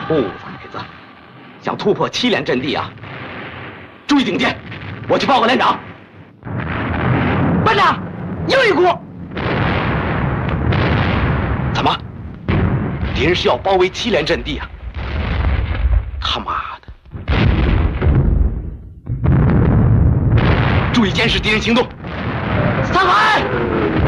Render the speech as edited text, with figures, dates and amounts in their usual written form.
兔崽子，想突破7连阵地啊！注意顶尖，我去报告连长。班长，又一股！怎么？敌人是要包围7连阵地啊！他妈的！注意监视敌人行动。散开！